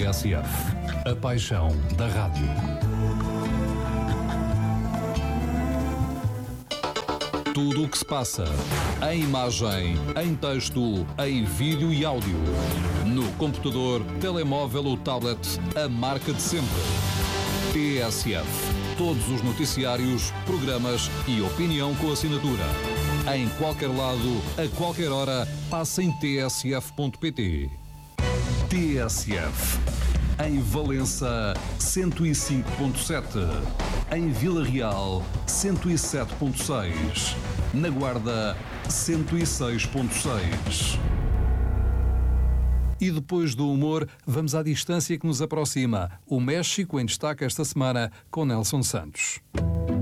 TSF, a paixão da rádio. Tudo o que se passa, em imagem, em texto, em vídeo e áudio. No computador, telemóvel ou tablet, a marca de sempre. TSF. Todos os noticiários, programas e opinião com assinatura. Em qualquer lado, a qualquer hora, passa em tsf.pt. TSF. Em Valença, 105.7. Em Vila Real, 107.6. Na Guarda, 106.6. E depois do humor, vamos à distância que nos aproxima. O México em destaque esta semana com Nelson Santos.